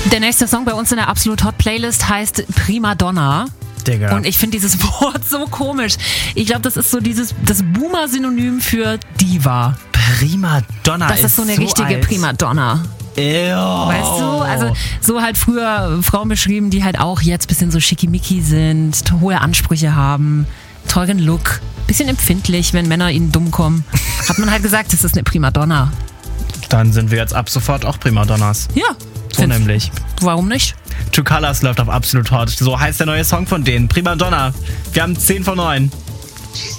Der nächste Song bei uns in der Absolut Hot Playlist heißt Prima Donna. Digga. Und ich finde dieses Wort so komisch. Ich glaube, das ist so das Boomer-Synonym für Diva. Prima Donna. Das ist so eine richtige alt. Prima Donna. Ew. Weißt du? Also so halt früher Frauen beschrieben, die halt auch jetzt ein bisschen so schickimicki sind, hohe Ansprüche haben, teuren Look, bisschen empfindlich, wenn Männer ihnen dumm kommen. Hat man halt gesagt, das ist eine Prima Donna. Dann sind wir jetzt ab sofort auch Prima Donnas. Ja. So nämlich. Warum nicht? True Colors läuft auf Absolut Hot. So heißt der neue Song von denen. Prima Donna. Wir haben 10 von 9.